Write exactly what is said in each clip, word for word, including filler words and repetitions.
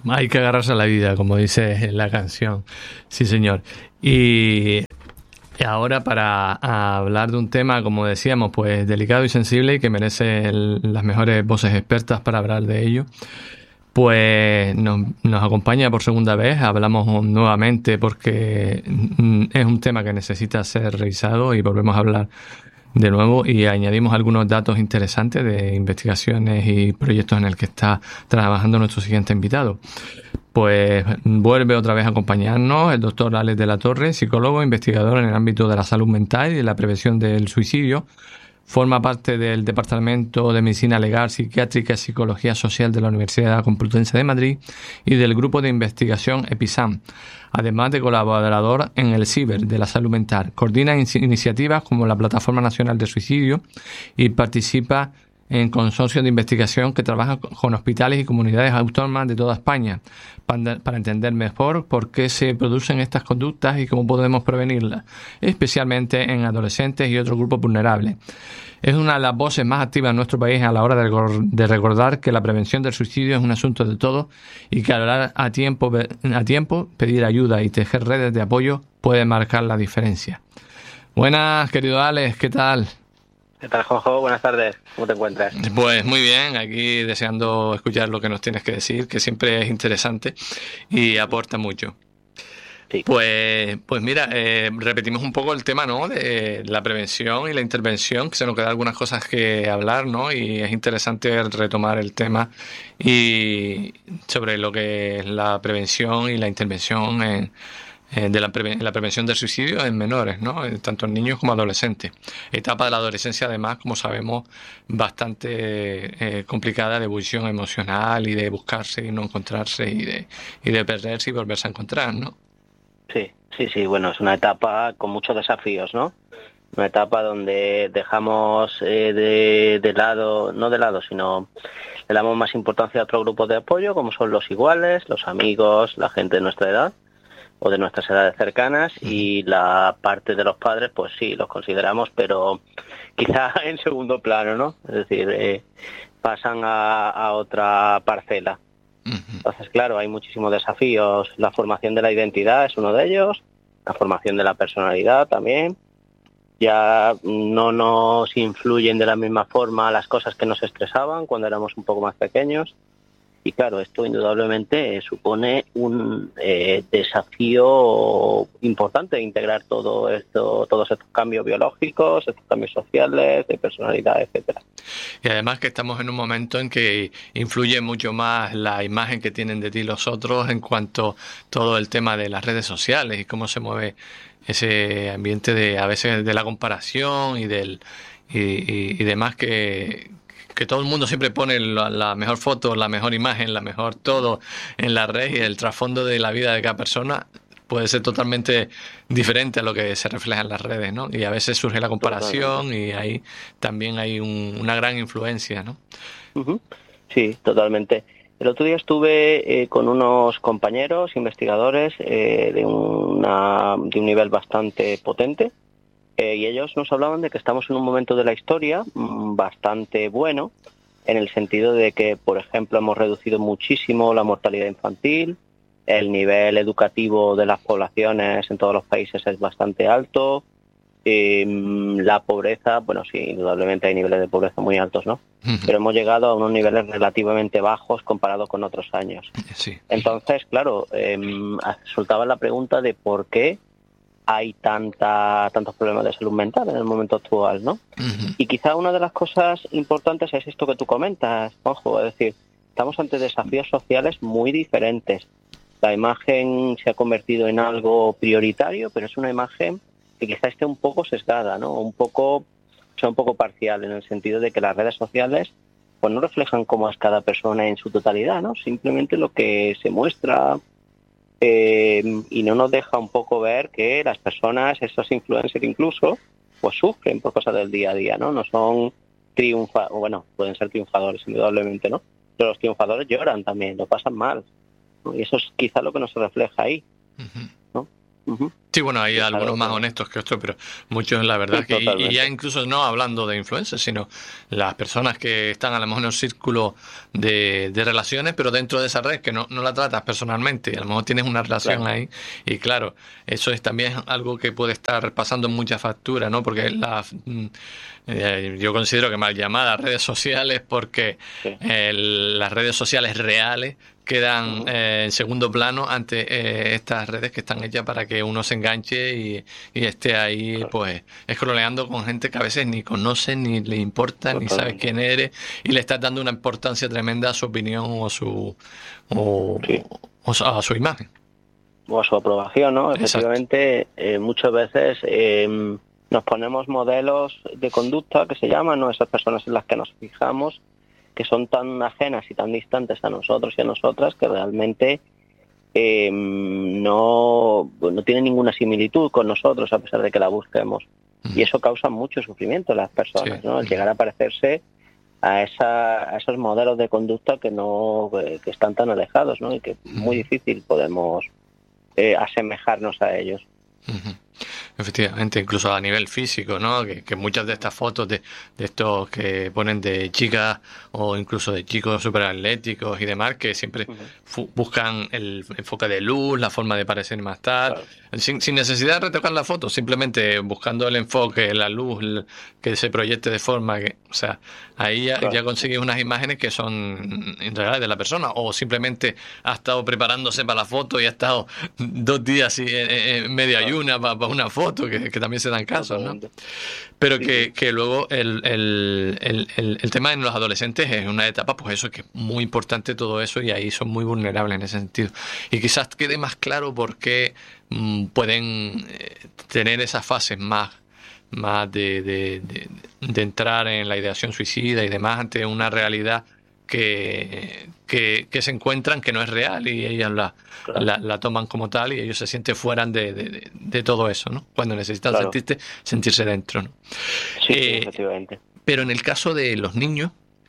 Hay que agarrarse a la vida, como dice la canción. Sí, señor. Y ahora para hablar de un tema, como decíamos, pues delicado y sensible y que merece el- las mejores voces expertas para hablar de ello, pues nos, nos acompaña por segunda vez. Hablamos nuevamente porque mm, es un tema que necesita ser revisado y volvemos a hablar de nuevo y añadimos algunos datos interesantes de investigaciones y proyectos en el que está trabajando nuestro siguiente invitado. Pues vuelve otra vez a acompañarnos el doctor Alex de la Torre, psicólogo, investigador en el ámbito de la salud mental y de la prevención del suicidio. Forma parte del Departamento de Medicina Legal, Psiquiátrica y Psicología Social de la Universidad Complutense de Madrid y del Grupo de Investigación EPISAM, además de colaborador en el CIBER de la Salud Mental. Coordina in- iniciativas como la Plataforma Nacional de Suicidio y participa en consorcios de investigación que trabajan con hospitales y comunidades autónomas de toda España para, para entender mejor por qué se producen estas conductas y cómo podemos prevenirlas, especialmente en adolescentes y otros grupos vulnerables. Es una de las voces más activas en nuestro país a la hora de, recor- de recordar que la prevención del suicidio es un asunto de todos y que hablar a tiempo, a tiempo, pedir ayuda y tejer redes de apoyo puede marcar la diferencia. Buenas, querido Alex, ¿qué tal? ¿Qué tal, Jojo? Buenas tardes. ¿Cómo te encuentras? Pues muy bien, aquí deseando escuchar lo que nos tienes que decir, que siempre es interesante y aporta mucho. Sí. Pues, pues mira, eh, repetimos un poco el tema, ¿no? De la prevención y la intervención, que se nos quedan algunas cosas que hablar, ¿no? Y es interesante retomar el tema y sobre lo que es la prevención y la intervención en, eh, de la, preven- la prevención del suicidio en menores, ¿no? Eh, Tanto en niños como adolescentes. Etapa de la adolescencia, además, como sabemos, bastante eh, complicada de ebullición emocional y de buscarse y no encontrarse y de, y de perderse y volverse a encontrar, ¿no? Sí, sí, sí. Bueno, es una etapa con muchos desafíos, ¿no? Una etapa donde dejamos eh, de, de lado, no de lado, sino le damos más importancia a otro grupo de apoyo, como son los iguales, los amigos, la gente de nuestra edad o de nuestras edades cercanas, y la parte de los padres, pues sí, los consideramos, pero quizá en segundo plano, ¿no? Es decir, eh, pasan a, a otra parcela. Entonces, claro, hay muchísimos desafíos. La formación de la identidad es uno de ellos, la formación de la personalidad también. Ya no nos influyen de la misma forma las cosas que nos estresaban cuando éramos un poco más pequeños. Y claro, esto indudablemente eh, supone un eh, desafío importante, integrar todo esto, todos estos cambios biológicos, estos cambios sociales, de personalidad, etcétera. Y además que estamos en un momento en que influye mucho más la imagen que tienen de ti los otros en cuanto a todo el tema de las redes sociales y cómo se mueve ese ambiente de a veces de la comparación y del y, y- y demás que, que todo el mundo siempre pone la, la mejor foto, la mejor imagen, la mejor todo en la red y el trasfondo de la vida de cada persona puede ser totalmente diferente a lo que se refleja en las redes, ¿no? Y a veces surge la Totalmente. comparación y ahí también hay un- una gran influencia, ¿no? Ujú. Sí, totalmente. El otro día estuve eh, con unos compañeros investigadores eh, de, una, de un nivel bastante potente, eh, y ellos nos hablaban de que estamos en un momento de la historia mm, bastante bueno, en el sentido de que, por ejemplo, hemos reducido muchísimo la mortalidad infantil, el nivel educativo de las poblaciones en todos los países es bastante alto. Eh, la pobreza, bueno, sí, indudablemente hay niveles de pobreza muy altos, ¿no? Pero hemos llegado a unos niveles relativamente bajos comparado con otros años. Sí. Entonces, claro, eh, soltaba la pregunta de por qué hay tanta, tantos problemas de salud mental en el momento actual, ¿no? Ujú. Y quizá una de las cosas importantes es esto que tú comentas, Juanjo, es decir, estamos ante desafíos sociales muy diferentes. La imagen se ha convertido en algo prioritario, pero es una imagen que quizá esté un poco sesgada, ¿no? Un poco, sea un poco parcial, en el sentido de que las redes sociales pues no reflejan cómo es cada persona en su totalidad, ¿no? Simplemente lo que se muestra, eh, y no nos deja un poco ver que las personas, estos influencers incluso, pues sufren por cosas del día a día, ¿no? No son triunfa, bueno, pueden ser triunfadores indudablemente, ¿no? Pero los triunfadores lloran también, lo pasan mal, ¿no? Y eso es quizá lo que nos refleja ahí, Ujú. ¿no? Uh-huh. Sí, bueno, hay Es algunos algo más que... honestos que otros, pero muchos, la verdad, Sí, que, y, y ya totalmente. incluso no hablando de influencers, sino las personas que están a lo mejor en un círculo de, de relaciones, pero dentro de esa red que no, no la tratas personalmente, y a lo mejor tienes una relación Claro, ahí, y claro, eso es también algo que puede estar pasando en mucha factura, ¿no? Porque la, mm, eh, yo considero que mal llamadas redes sociales, porque sí. el- las redes sociales reales quedan Ujú, eh, en segundo plano ante eh, estas redes que están hechas para que uno se enganche y, y esté ahí claro, pues scrolleando con gente que a veces ni conoce, ni le importa, ni sabes totalmente. quién eres y le estás dando una importancia tremenda a su opinión o su o, Sí. o a su imagen. O a su aprobación, ¿no? Exacto. Efectivamente, eh, muchas veces eh, nos ponemos modelos de conducta que se llaman, ¿no? Esas personas en las que nos fijamos, que son tan ajenas y tan distantes a nosotros y a nosotras que realmente eh, no, no tienen ninguna similitud con nosotros a pesar de que la busquemos. Y Ujú. eso causa mucho sufrimiento en las Sí. personas, ¿no? El Ujú. llegar a parecerse a, esa, a esos modelos de conducta que no que están tan alejados, ¿no? Y que muy Ujú. difícil podemos eh, asemejarnos a ellos. Ujú. Efectivamente, incluso a nivel físico, ¿no? Que, que muchas de estas fotos de, de estos que ponen de chicas o incluso de chicos súper atléticos y demás, que siempre Uh-huh. fu- buscan el enfoque de luz, la forma de parecer más tal, Claro, sin, sin necesidad de retocar la foto, simplemente buscando el enfoque, la luz, el- que se proyecte de forma que, o sea, ahí ya, ya claro, consigues unas imágenes que son reales de la persona, o simplemente ha estado preparándose para la foto y ha estado dos días así, en, en- en media claro, ayuna para, una foto, que, que también se dan casos, ¿no? totalmente. Pero Sí, sí. que, que luego el, el, el, el, el tema en los adolescentes es una etapa, pues eso, que es muy importante todo eso y ahí son muy vulnerables en ese sentido. Y quizás quede más claro por qué mm, pueden eh, tener esas fases más más de, de, de, de entrar en la ideación suicida y demás ante una realidad que, que, que se encuentran que no es real y ellas la, Claro, la, la toman como tal y ellos se sienten fuera de, de, de todo eso, ¿no? Cuando necesitan claro. sentirse, sentirse dentro, ¿no? Sí, sí, Eh, efectivamente. pero en el caso de los niños,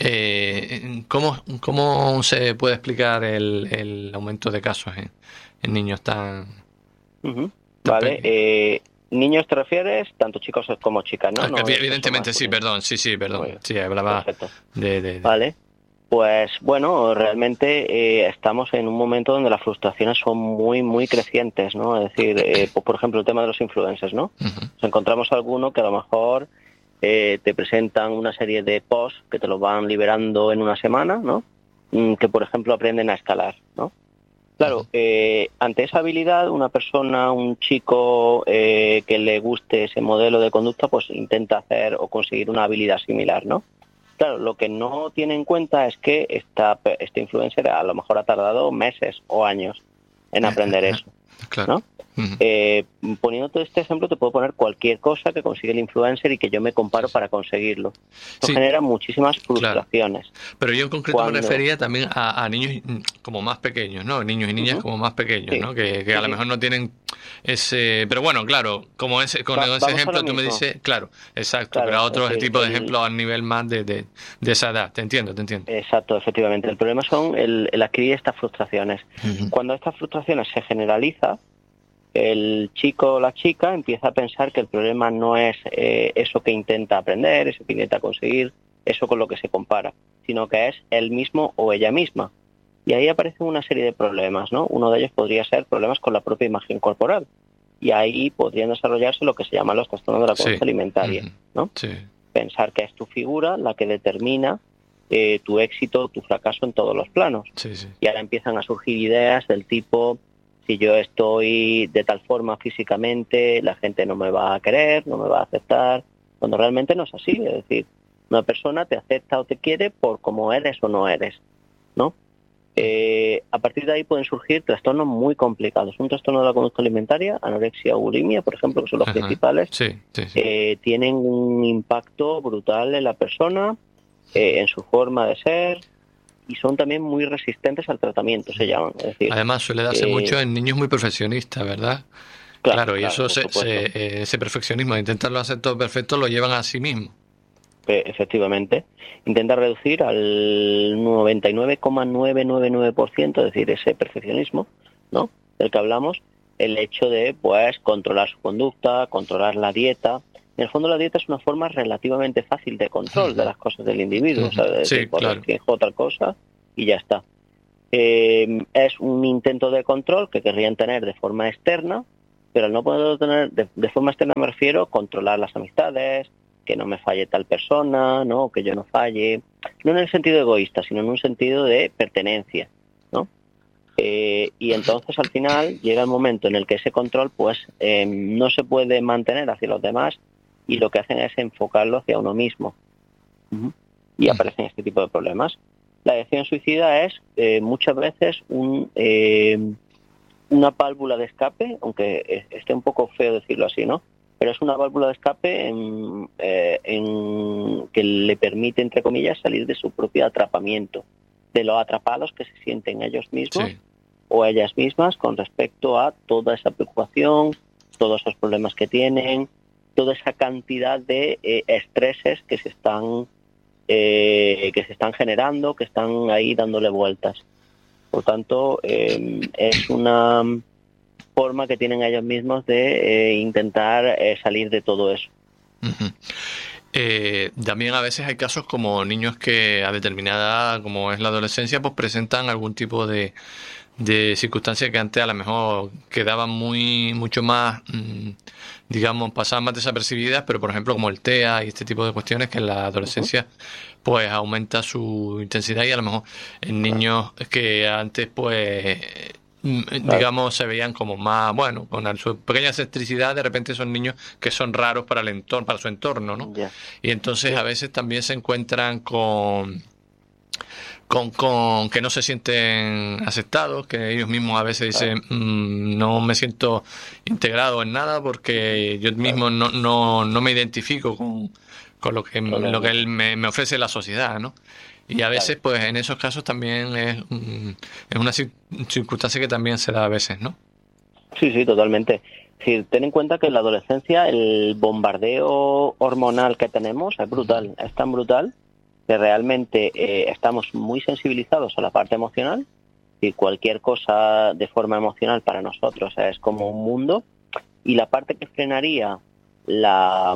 eh, ¿cómo, ¿cómo se puede explicar el, el aumento de casos en, en niños tan, Uh-huh. tan Vale. pequeños? Eh, ¿niños te refieres? Tanto chicos como chicas, ¿no? Ah, No es eso evidentemente sí, masculino. perdón, sí, sí, Muy perdón. bien. Sí, hablaba Perfecto. de, de, de- Vale. Pues bueno, realmente eh, estamos en un momento donde las frustraciones son muy, muy crecientes, ¿no? Es decir, eh, por ejemplo, el tema de los influencers, ¿no? Ujú. Nos encontramos alguno que a lo mejor eh, te presentan una serie de posts que te los van liberando en una semana, ¿no? Mm, que, por ejemplo, aprenden a escalar, ¿no? Ujú. Claro, eh, ante esa habilidad, una persona, un chico eh, que le guste ese modelo de conducta, pues intenta hacer o conseguir una habilidad similar, ¿no? Claro, lo que no tiene en cuenta es que esta, este influencer a lo mejor ha tardado meses o años en aprender eso, Claro. ¿no? Ujú. Eh, poniéndote este ejemplo, te puedo poner cualquier cosa que consigue el influencer y que yo me Sí, comparo sí. para conseguirlo. Esto Sí, genera muchísimas claro. frustraciones. Pero yo en concreto me Cuando, refería también a, a niños mm, como más pequeños, ¿no? Niños y niñas uh-huh, como más pequeños, sí, ¿no? Que, que a sí, lo sí, mejor no tienen ese... Pero bueno, claro, como ese, con Va, ese vamos a lo ejemplo tú me mismo. dices, claro, exacto, pero Claro, a es otro decir, tipo de el, ejemplos a nivel más de, de, de esa edad. Te entiendo, te entiendo. exacto, efectivamente. El problema son el, el adquirir estas frustraciones. Ujú. Cuando estas frustraciones se generaliza, el chico o la chica empieza a pensar que el problema no es eh, eso que intenta aprender, eso que intenta conseguir, eso con lo que se compara, sino que es él mismo o ella misma. Y ahí aparecen una serie de problemas, ¿no? Uno de ellos podría ser problemas con la propia imagen corporal. Y ahí podrían desarrollarse lo que se llaman los trastornos de la Sí. conducta alimentaria, Ujú. ¿no? Sí. Pensar que es tu figura la que determina eh, tu éxito o tu fracaso en todos los planos. Sí, sí. Y ahora empiezan a surgir ideas del tipo, si yo estoy de tal forma físicamente, la gente no me va a querer, no me va a aceptar, cuando realmente no es así. Es decir, una persona te acepta o te quiere por cómo eres o no eres, ¿no? Eh, a partir de ahí pueden surgir trastornos muy complicados. Un trastorno de la conducta alimentaria, anorexia o bulimia, por ejemplo, que son los Ajá. principales, Sí, sí, sí. eh, tienen un impacto brutal en la persona, eh, en su forma de ser, y son también muy resistentes al tratamiento, se llaman. Es decir, Además suele darse eh, mucho en niños muy perfeccionistas, ¿verdad? claro, Claro, y claro, eso, por se, supuesto, se, eh, ese perfeccionismo, de intentarlo hacer todo perfecto, lo llevan a sí mismo. eh, efectivamente. Intenta reducir al noventa y nueve coma novecientos noventa y nueve por ciento, es decir, ese perfeccionismo, ¿no?, del que hablamos, el hecho de pues controlar su conducta, controlar la dieta. En el fondo la dieta es una forma relativamente fácil de control de las cosas del individuo, o sea, de Sí, decir, pues claro. fijo tal cosa y ya está. Eh, es un intento de control que querrían tener de forma externa, pero al no poderlo tener de, de forma externa me refiero a controlar las amistades, que no me falle tal persona, ¿no? Que yo no falle, no en el sentido egoísta, sino en un sentido de pertenencia, ¿no? Eh, y entonces al final llega el momento en el que ese control pues eh, no se puede mantener hacia los demás y lo que hacen es enfocarlo hacia uno mismo. Uh-huh. Y aparecen este tipo de problemas. La adicción suicida es eh, muchas veces un, eh, una válvula de escape, aunque esté un poco feo decirlo así, ¿no? Pero es una válvula de escape en, eh, en que le permite, entre comillas, salir de su propio atrapamiento, de los atrapados que se sienten ellos mismos, sí, o ellas mismas con respecto a toda esa preocupación, todos esos problemas que tienen, toda esa cantidad de eh, estreses que se están eh, que se están generando, que están ahí dándole vueltas. Por tanto, eh, es una forma que tienen ellos mismos de eh, intentar eh, salir de todo eso. Uh-huh. Eh, también a veces hay casos como niños que a determinada edad, como es la adolescencia, pues presentan algún tipo de de circunstancias que antes a lo mejor quedaban muy mucho más, mmm, digamos, pasaban más desapercibidas, pero por ejemplo como el T E A y este tipo de cuestiones que en la adolescencia pues aumenta su intensidad y a lo mejor en niños que antes pues digamos se veían como más, bueno, con su pequeña excentricidad, de repente son niños que son raros para el entorno, para su entorno, ¿no? Yeah. Y entonces yeah. a veces también se encuentran con Con, con que no se sienten aceptados, que ellos mismos a veces dicen mmm, no me siento integrado en nada porque yo mismo no, no, no me identifico con, con lo que, lo que él me, me ofrece la sociedad, ¿no? Y a veces, pues en esos casos también es, es una circunstancia que también se da a veces, ¿no? Sí, sí, totalmente. Es decir, ten en cuenta que en la adolescencia el bombardeo hormonal que tenemos es brutal, es tan brutal que realmente eh, estamos muy sensibilizados a la parte emocional y cualquier cosa de forma emocional para nosotros es como un mundo, y la parte que frenaría la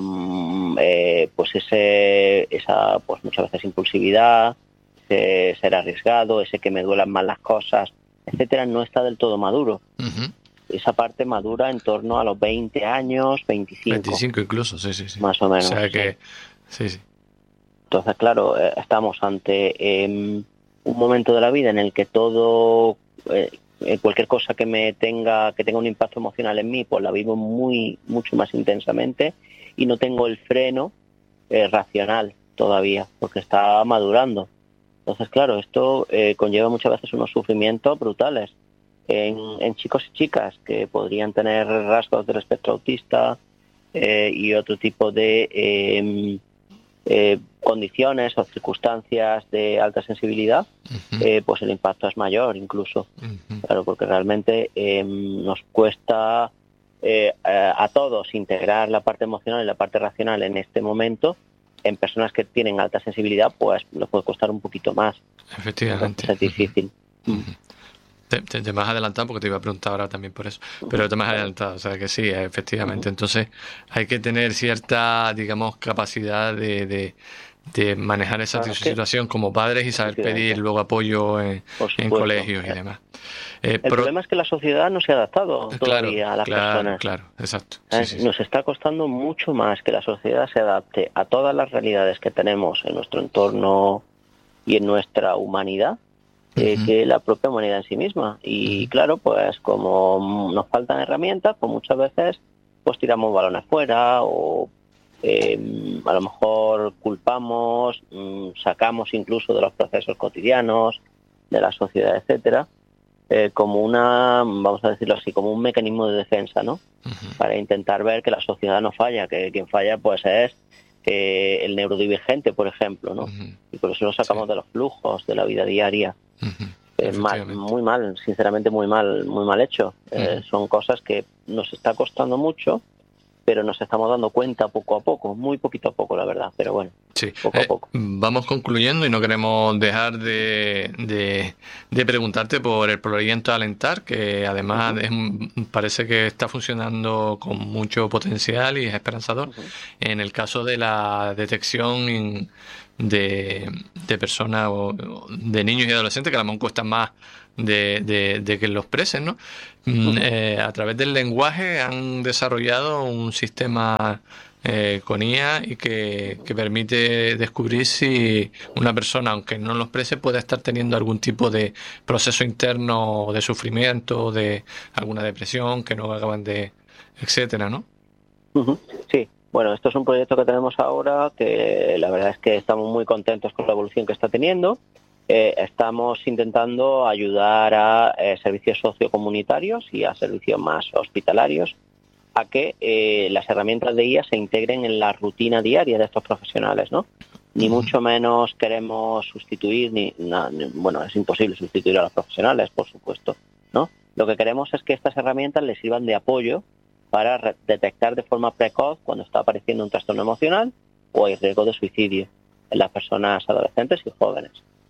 eh, pues ese esa pues muchas veces impulsividad, ese ser arriesgado, ese que me duelan mal las cosas, etcétera, no está del todo maduro. Uh-huh. Esa parte madura en torno a los veinte años, veinticinco. veinticinco incluso, sí, sí, sí. Más o menos. O sea que, sí, sí. Entonces, claro, eh, estamos ante eh, un momento de la vida en el que todo, eh, cualquier cosa que me tenga, que tenga un impacto emocional en mí, pues la vivo muy, mucho más intensamente y no tengo el freno eh, racional todavía, porque está madurando. Entonces, claro, esto eh, conlleva muchas veces unos sufrimientos brutales en, en chicos y chicas que podrían tener rasgos del espectro autista eh, y otro tipo de eh, eh, condiciones o circunstancias de alta sensibilidad, uh-huh. eh, pues el impacto es mayor incluso. Uh-huh. Claro, porque realmente eh, nos cuesta eh, a todos integrar la parte emocional y la parte racional en este momento. En personas que tienen alta sensibilidad, pues nos puede costar un poquito más. Efectivamente. Es difícil. Uh-huh. Te, te, te me has adelantado porque te iba a preguntar ahora también por eso, pero te me has adelantado, o sea que sí, efectivamente. Entonces hay que tener cierta, digamos, capacidad de, de, de manejar esa claro, situación como padres y saber pedir luego apoyo en, en colegios y demás. Eh, el pero, problema es que la sociedad no se ha adaptado todavía claro, a las claro, personas. Claro, exacto. ¿Eh? Sí, sí, Nos sí. está costando mucho más que la sociedad se adapte a todas las realidades que tenemos en nuestro entorno y en nuestra humanidad. Eh, uh-huh. que la propia humanidad en sí misma. Y uh-huh. claro, pues como nos faltan herramientas, pues muchas veces pues tiramos balones fuera o eh, a lo mejor culpamos, mmm, sacamos incluso de los procesos cotidianos, de la sociedad, etcétera, eh, como una, vamos a decirlo así, como un mecanismo de defensa, ¿no? Uh-huh. Para intentar ver que la sociedad no falla, que quien falla pues es eh, el neurodivergente, por ejemplo, ¿no? Uh-huh. Y por eso lo sacamos sí. de los flujos de la vida diaria. Uh-huh. eh, mal, muy mal, sinceramente muy mal, muy mal hecho. Uh-huh. Eh, son cosas que nos está costando mucho pero nos estamos dando cuenta poco a poco, muy poquito a poco, la verdad, pero bueno, sí. poco a Eh, poco. vamos concluyendo y no queremos dejar de, de, de preguntarte por el Proyecto Alentar, que además Uh-huh. es, parece que está funcionando con mucho potencial y es esperanzador. Uh-huh. En el caso de la detección in, de, de personas o de niños y adolescentes, que a lo mejor cuesta más de, de, de que los presen, ¿no? Uh-huh. Eh, a través del lenguaje han desarrollado un sistema eh, con I A y que, que permite descubrir si una persona, aunque no los prese, puede estar teniendo algún tipo de proceso interno de sufrimiento, de alguna depresión que no acaban de, etcétera, ¿no? Uh-huh. Sí, bueno, esto es un proyecto que tenemos ahora que la verdad es que estamos muy contentos con la evolución que está teniendo. Eh, estamos intentando ayudar a eh, servicios sociocomunitarios y a servicios más hospitalarios a que eh, las herramientas de I A se integren en la rutina diaria de estos profesionales, ¿no? Ni mucho menos queremos sustituir, ni, na, ni bueno, es imposible sustituir a los profesionales, por supuesto, ¿no? Lo que queremos es que estas herramientas les sirvan de apoyo para re- detectar de forma precoz cuando está apareciendo un trastorno emocional o hay riesgo de suicidio en las personas adolescentes y jóvenes.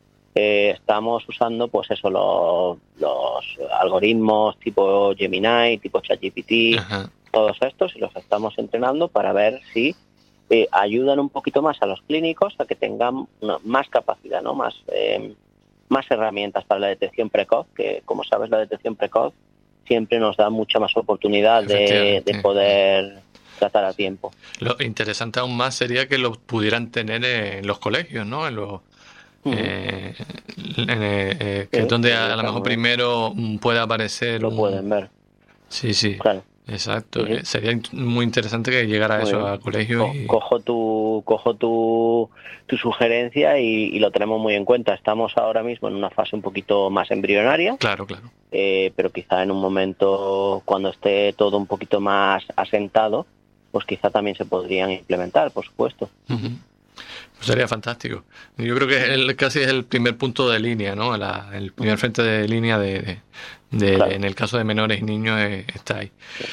Eh, estamos usando pues eso los, los algoritmos tipo Gemini, tipo ChatGPT, Ajá. todos estos, y los estamos entrenando para ver si eh, ayudan un poquito más a los clínicos a que tengan una, más capacidad, ¿no? Más, eh, más herramientas para la detección precoz, que como sabes la detección precoz siempre nos da mucha más oportunidad de, de poder tratar a tiempo. Lo interesante aún más sería que lo pudieran tener en los colegios, ¿no? En los Uh-huh. Eh, en, eh, que sí, es donde sí, a, a lo mejor bien. primero puede aparecer lo un... pueden ver. Sí, sí, claro. Exacto. Sí, sí. Sería muy interesante que llegara Muy eso bien. a colegios. Co- Y... Cojo tu cojo tu, tu sugerencia y, y lo tenemos muy en cuenta. Estamos ahora mismo en una fase un poquito más embrionaria. Claro, claro. Eh, pero quizá en un momento cuando esté todo un poquito más asentado, pues quizá también se podrían implementar, por supuesto. Uh-huh. Pues sería fantástico. Yo creo que el, casi es el primer punto de línea, ¿no? La, el primer frente de línea de, de, de, claro. de en el caso de menores y niños eh, está ahí. Sí.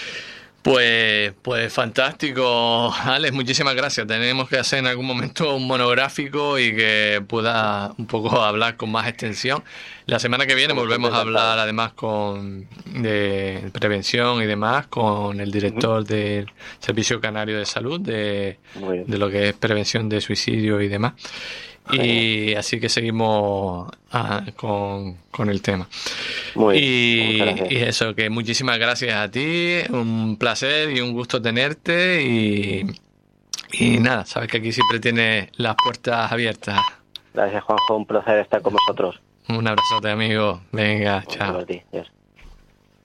Pues, pues fantástico, Alex, muchísimas gracias. Tenemos que hacer en algún momento un monográfico y que pueda un poco hablar con más extensión. La semana que viene volvemos a hablar además con de prevención y demás con el director uh-huh. del Servicio Canario de Salud, de, de lo que es prevención de suicidio y demás. Y así que seguimos ah, con, con el tema. Muy y, y eso, que muchísimas gracias a ti, un placer y un gusto tenerte y, y nada, sabes que aquí siempre tienes las puertas abiertas. Gracias, Juanjo, un placer estar con vosotros. Un abrazote, amigo. Venga, chao. A ti, yes.